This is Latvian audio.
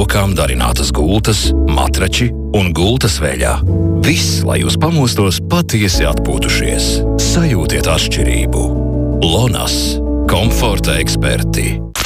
rokām darinātas gultas, matrači un gultas veļā. Viss, lai jūs pamostos patiesi atpūtušies. Sajūtiet atšķirību. Lonas. Komforta eksperti.